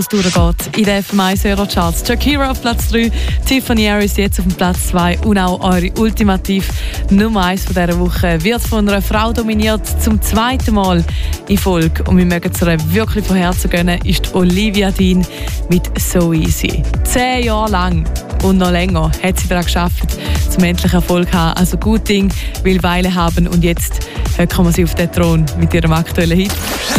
durchgeht in den FM1 Eurocharts. Shakira auf Platz 3, Tiffany Harris jetzt auf dem Platz 2 und auch eure ultimativ Nummer 1 von dieser Woche wird von einer Frau dominiert, zum zweiten Mal in Folge. Und wir mögen es ihr wirklich von Herzen gönnen, ist Olivia Dean mit «So Easy». 10 Jahre lang und noch länger hat sie daran geschafft, zum endlich Erfolg zu haben. Also gut Ding will Weile haben und jetzt kommen sie auf den Thron mit ihrem aktuellen Hit.